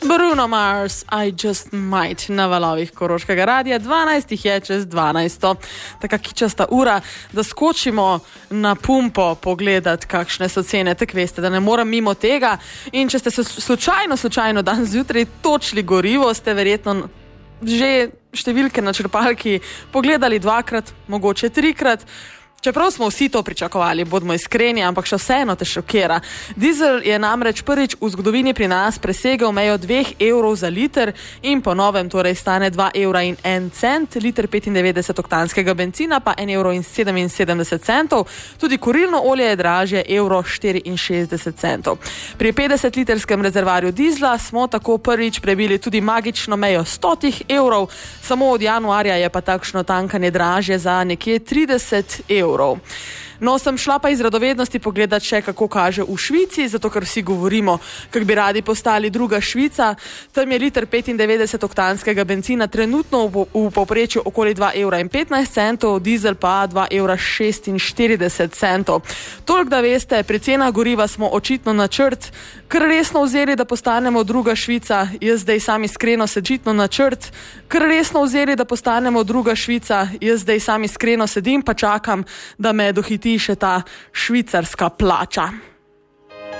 Bruno Mars, I Just Might na valovih Koroškega radia, 12 je čez 12. Taka kičasta ura, da skočimo na pumpo pogledati, kakšne so cene, tak veste, da ne moram mimo tega. In če ste se slučajno danes zjutraj točili gorivo, ste verjetno že številke na črpalki pogledali 2-krat, mogoče 3-krat. Čeprav smo vsi to pričakovali, bodimo iskreni, ampak še vseeno te šokira. Dizel je namreč prvič v zgodovini pri nas presegel mejo 2 evrov za liter in po novem torej stane 2 evra in 1 cent, liter 95-oktanskega bencina pa 1 evro in 77 centov, tudi kurilno olje je dražje evro 64 centov. Pri 50-literskem rezervarju dizla smo tako prvič prebili tudi magično mejo 100 evrov, samo od januarja je pa takšno tankanje dražje za nekje 30 evrov. No, sem šla pa iz radovednosti pogledati še, kako kaže v Švici, zato ker vsi govorimo, kako bi radi postali druga Švica. Tam je liter 95-oktanskega bencina trenutno v povprečju okoli 2 evra in 15 centov, dizel pa 2 evra 46 centov. Toliko, da veste, pri cenah goriva smo očitno načrt kar resno vzeli, da postanemo druga Švica. Jaz zdaj sam iskreno sedžitno načrt kar resno vzeli, da postanemo druga Švica. Jaz zdaj sam iskreno sedim pa čakam, da me dohiti še ta švicarska plača.